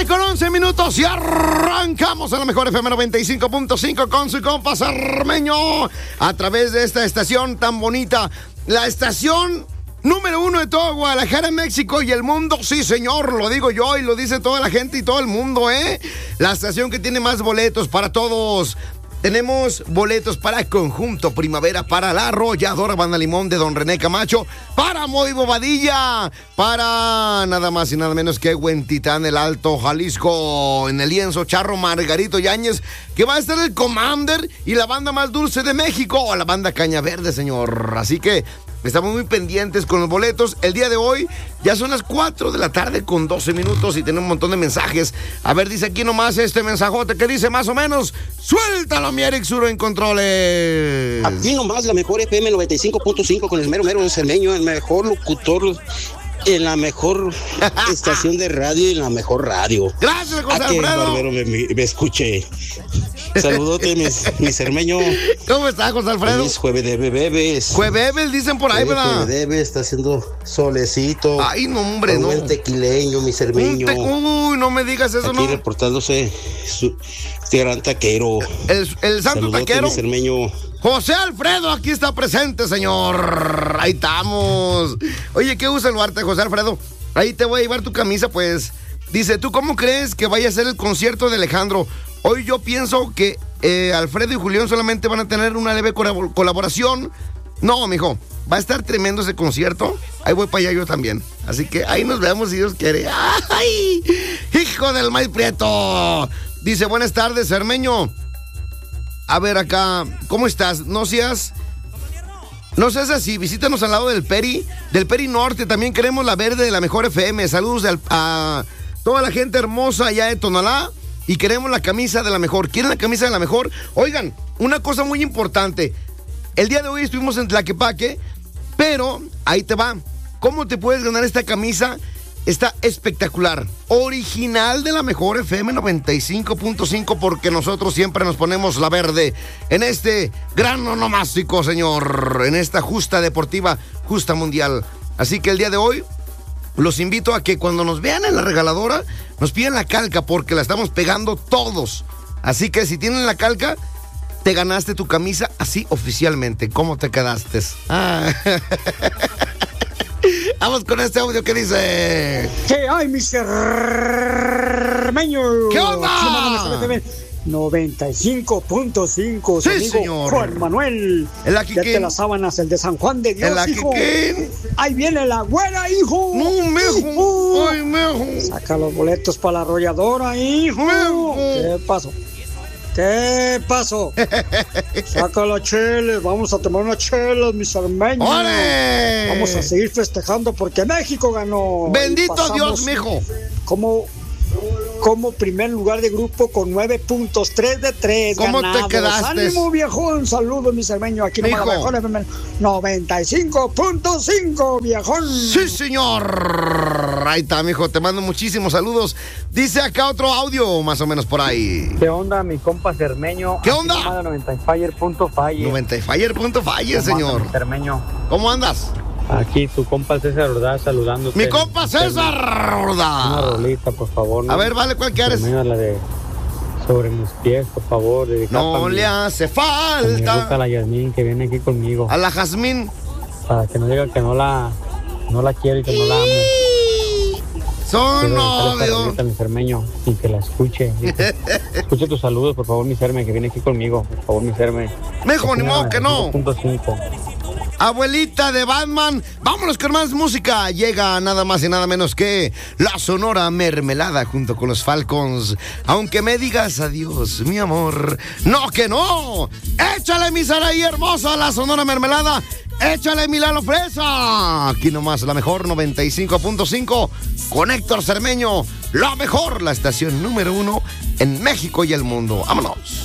tarde con 11 minutos y arrancamos a la mejor FM 95.5 con su compa Cermeño a través de esta estación tan bonita, la estación número 1 de todo Guadalajara, México y el mundo. Sí, señor, lo digo yo y lo dice toda la gente y todo el mundo, ¿eh? La estación que tiene más boletos para todos. Tenemos boletos para Conjunto Primavera, para La Arrolladora Banda Limón de Don René Camacho, para Moy Bobadilla, para nada más y nada menos que Huentitán, el Alto Jalisco, en el lienzo Charro Margarito Yáñez, que va a estar el Commander y la banda más dulce de México, la banda Caña Verde, señor. Así que estamos muy pendientes con los boletos. El día de hoy ya son las 4 de la tarde con 12 minutos y tenemos un montón de mensajes. A ver, dice aquí nomás este mensajote que dice más o menos. Suéltalo, mi Eric Suro en controles. Aquí nomás la mejor FM 95.5 con el mero Cermeño, el mejor locutor en la mejor estación de radio y en la mejor radio. Gracias, José Alfredo. Que barbero me escuche. Saludote, mi Cermeño. ¿Cómo está, José Alfredo? Feliz jueves de bebés. Jueves, dicen por ahí, ¿verdad? Jueves de bebés, está haciendo solecito. Ay, no, hombre, no. Un buen tequileño, mi Cermeño. Uy, no me digas eso, aquí no. Aquí reportándose este gran taquero. El santo Saludote, taquero. mi Cermeño. José Alfredo, aquí está presente, señor. Ahí estamos. Oye, qué gusto saludarte, José Alfredo. Ahí te voy a llevar tu camisa, pues. Dice, ¿tú cómo crees que vaya a ser el concierto de Alejandro? Hoy yo pienso que Alfredo y Julián solamente van a tener una leve colaboración. No, mijo, va a estar tremendo ese concierto. Ahí voy para allá yo también. Así que ahí nos vemos si Dios quiere. ¡Ay! ¡Hijo del maíz prieto! Dice, buenas tardes, Cermeño. A ver acá, ¿cómo estás? No seas así, visítanos al lado del Peri Norte, también queremos la verde de la mejor FM. Saludos a toda la gente hermosa allá de Tonalá y queremos la camisa de la mejor. ¿Quieren la camisa de la mejor? Oigan, una cosa muy importante, el día de hoy estuvimos en Tlaquepaque, pero ahí te va. ¿Cómo te puedes ganar esta camisa? Está espectacular, original de la mejor FM 95.5, porque nosotros siempre nos ponemos la verde en este gran onomástico, señor, en esta justa deportiva, justa mundial. Así que el día de hoy los invito a que cuando nos vean en la regaladora nos pidan la calca, porque la estamos pegando todos. Así que si tienen la calca, te ganaste tu camisa así oficialmente. ¿Cómo te quedaste? Vamos con este audio que dice... ¿Qué hay, mi Cermeño? ¿Qué onda? 95.5. Sí, señor. Juan Manuel. El Aquiquín. Desde las sábanas, el de San Juan de Dios, el hijo. Ahí viene la güera, hijo. No, mijo. Ay, mijo. Saca los boletos para la arrolladora, hijo. Mijo. ¿Qué pasó? Saca la chela, vamos a tomar una chela, mis hermanos. ¡Ole! Vamos a seguir festejando porque México ganó. Bendito Dios, mijo. Como primer lugar de grupo con 9 puntos, 3 de 3 ¿Cómo ganados. te quedaste? ¡Ánimo, viejón! Saludos, mis hermanos. Aquí nomás la mejor 95.5, viejón. Sí, señor. Ahí está, mijo. Te mando muchísimos saludos. Dice acá otro audio, más o menos por ahí. ¿Qué onda, mi compa Cermeño? ¿Qué onda? 90fire.fire, señor. Cermeño. ¿Cómo andas? Aquí tu compa César Ordaz saludándote. Mi compa César Ordaz. Una rolita, por favor. A ver, vale, ¿cuál quieres? La de Sobre mis pies, por favor. No le hace falta. A la Yasmín que viene aquí conmigo. A la Jazmín. Para que no diga que no la quiero y que no la amo. Son novios. Mi Cermeño, y que la escuche. Escuche tus saludos, por favor, mi Cerme, que viene aquí conmigo. Por favor, mi Cerme. Mejor, ni modo que no. 5.5. Abuelita de Batman, vámonos con más música. Llega nada más y nada menos que la Sonora Mermelada junto con los Falcons. Aunque me digas adiós, mi amor. ¡No que no! ¡Échale, mi Saraí hermosa, la Sonora Mermelada! ¡Échale, mi Lalo Fresa! Aquí nomás la mejor 95.5 con Héctor Cermeño. La mejor, la estación número 1 en México y el mundo. ¡Vámonos!